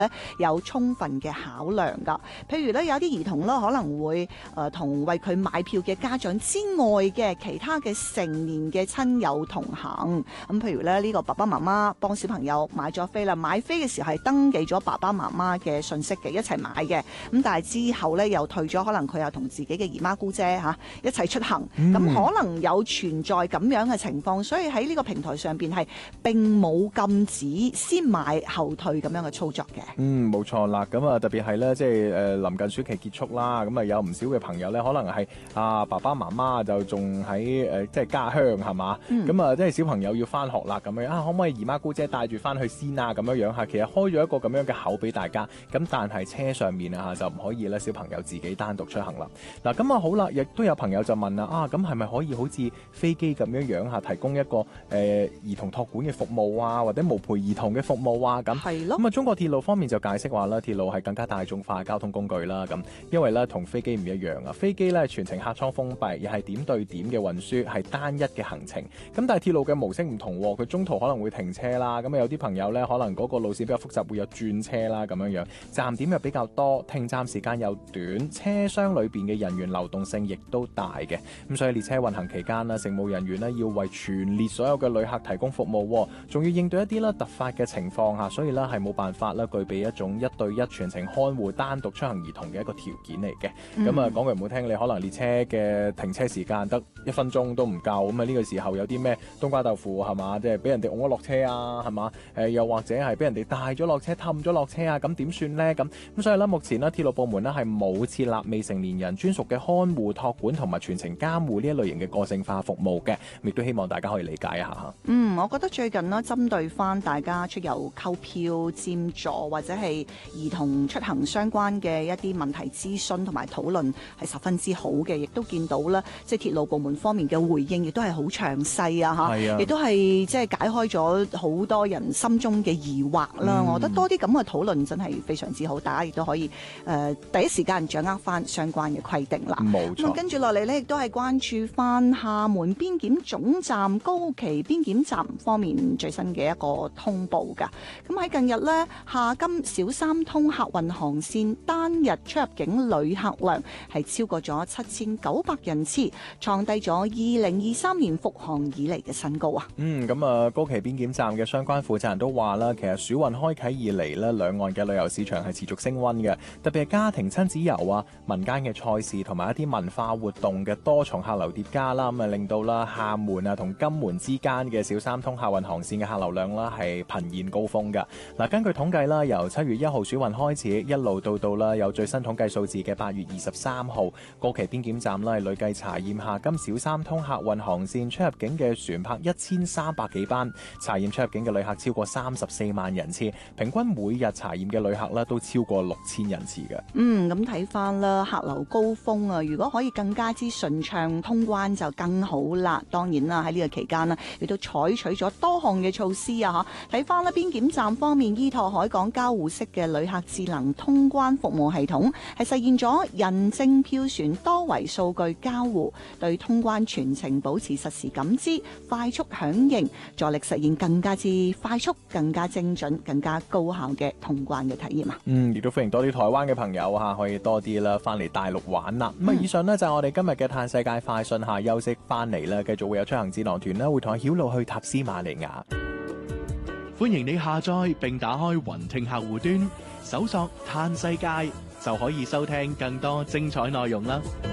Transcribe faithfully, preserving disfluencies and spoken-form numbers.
有充分嘅考量噶。譬如咧，有啲兒童啦，可能會誒同、呃、為佢買票嘅家長之外嘅其他嘅成年嘅親友同行。咁譬如咧，呢、這個爸爸媽媽幫小朋友買咗飛啦，買飛嘅時候係登記咗爸爸媽媽嘅信息嘅，一齊買嘅。咁但係之後咧又退咗，可能佢又同自己嘅姨媽姑姐嚇、啊、一齊出行。咁、嗯、可能有存在咁樣嘅情況，所以喺呢個平台上邊係並冇禁止先買後退咁樣嘅操作嘅。 嗯，冇錯啦。咁啊，特別係咧，即係誒臨近暑期結束啦，咁啊有唔少嘅朋友咧，可能係啊爸爸媽媽就仲喺誒即係家鄉係嘛，咁啊即係小朋友要翻學啦，咁樣啊可唔可以姨媽姑姐帶住翻去先啊？咁樣樣嚇，其實開咗一個咁樣嘅口俾大家。咁但係車上面啊就唔可以咧，小朋友自己單獨出行啦。嗱咁啊好啦，亦都有朋友就問啦，啊咁係咪可以好似飛機咁樣樣嚇提供一個誒、呃、兒童託管嘅服務啊，或者無陪兒童嘅服務啊？咁係咯。咁啊中國鐵路方面就解釋話啦，鐵路係更加大眾化交通工具啦。咁因為咧同飛機唔一樣啊，飛機咧全程客艙封閉，又係點對點嘅運輸，係單一嘅行程。咁但係鐵路嘅模式唔同，佢中途可能會停車啦。咁啊有啲朋友咧可能嗰個路線比較複雜，會有轉車啦咁樣樣，站點又比較多，停站時間又短，車廂裏邊嘅人員流動性亦都大嘅。咁所以列車運行期間啦，乘務人員咧要為全列所有嘅旅客提供服務，仲要應對一啲啦突發嘅情況下，所以咧係冇辦法啦具備一種一對一全程看護單獨出行兒童嘅一個條件嚟嘅。咁啊講句唔好聽，你可能列車嘅停車時間得一分鐘都唔夠，咁啊呢個時候有啲咩冬瓜豆腐係嘛，即係俾人哋㧬咗落車啊係嘛，誒又或者係俾人哋帶咗落車氹咗落車啊，咁點算呢？咁咁所以咧目前咧鐵路部門咧係冇設立未成年人專屬嘅看護託管同埋全程監護呢一類型嘅個性化服務嘅，亦都希望大家可以理解一下嚇。 嗯，我覺得最近呢，針對翻大家出遊購票佔座或者係兒童出行相關嘅一啲問題諮詢同埋討論係十分之好嘅，亦都見到咧，即係鐵路部門方面嘅回應亦都係好詳細啊嚇，亦都係即係解開咗好多人心中嘅疑惑啦。嗯、我覺得多啲咁嘅討論真係非常之好，大家亦都可以誒、呃、第一時間掌握翻相關嘅規定啦。冇錯。咁跟住落嚟呢，亦都係關注翻廈門邊檢總站高崎邊檢站方面最新嘅一個通報㗎。咁喺近日呢，廈金小三通客運航線單日出入境旅客量係超過咗七千九百人次，創低咗二零二三年復航以嚟嘅新高啊！ 嗯，咁啊，高崎邊檢站嘅相關負責人都話啦，其實暑運開啟以嚟呢，兩岸嘅旅遊市場係持續升溫嘅，特別係家庭親子遊啊、民間嘅賽事同埋一啲文化活動嘅多重客流疊加啦，咁啊令到啦廈門啊同金門之間嘅小三通客運航線嘅客流量啦係頻現高峰㗎。嗱，根據統計啦，由七月一號暑運開始，一路到到啦有最新統計數字嘅八月二十三號，高崎邊檢站啦係累計查驗廈金小三通客運航線出入境嘅船舶一千三百幾班，查驗出入境嘅旅客超過三十四萬人次，平均每日查驗嘅旅客咧都超過六千人次嘅。 嗯，咁睇翻啦，客流高峰啊，如果可以更加之順暢通關就更好啦。當然啦，喺呢個期間呢，亦都採取咗多項嘅措施啊！嚇，睇翻啦，邊檢站方面依託海港交互式嘅旅客智能通關服務系統，係實現咗人證票船多維數據交互，對通關全程保持實時感知、快速響應，助力實現更加之快速、更加精準、更加高效嘅通關嘅體驗啊！ 嗯，亦都歡迎多啲台灣嘅朋友嚇，可以多啲啦，翻嚟大陸玩啦。咁啊、嗯，以上呢就係我哋今日嘅嘆世界快訊下，休息翻嚟啦，繼續會有出行智囊團啦，會同阿曉路去塔斯馬尼亞。 歡迎你下載並打開雲聽客戶端，搜索嘆世界就可以收聽更多精彩內容啦。